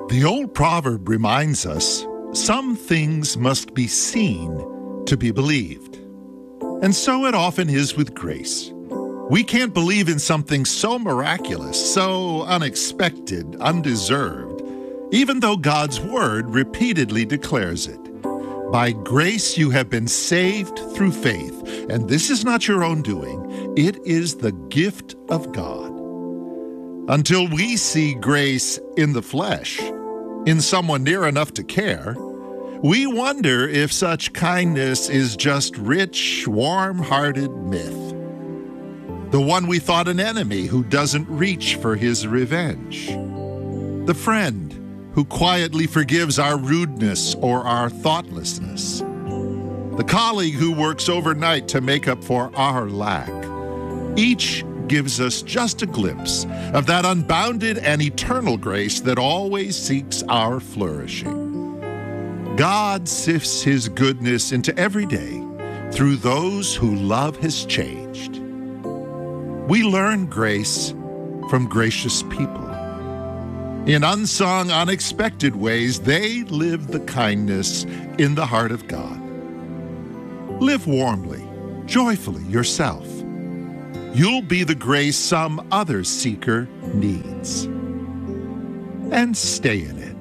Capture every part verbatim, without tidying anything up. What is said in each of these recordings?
The old proverb reminds us, some things must be seen to be believed. And so it often is with grace. We can't believe in something so miraculous, so unexpected, undeserved, even though God's word repeatedly declares it. By grace you have been saved through faith, and this is not your own doing. It is the gift of God. Until we see grace in the flesh, in someone near enough to care, we wonder if such kindness is just rich, warm-hearted myth. The one we thought an enemy who doesn't reach for his revenge. The friend who quietly forgives our rudeness or our thoughtlessness. The colleague who works overnight to make up for our lack. Each gives us just a glimpse of that unbounded and eternal grace that always seeks our flourishing. God sifts his goodness into every day through those who love has changed. We learn grace from gracious people. In unsung, unexpected ways, they live the kindness in the heart of God. Live warmly, joyfully yourself. You'll be the grace some other seeker needs. And stay in it.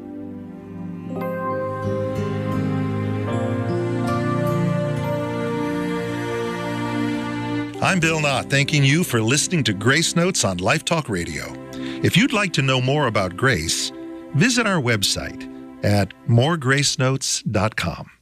I'm Bill Knott, thanking you for listening to Grace Notes on Life Talk Radio. If you'd like to know more about grace, visit our website at more grace notes dot com.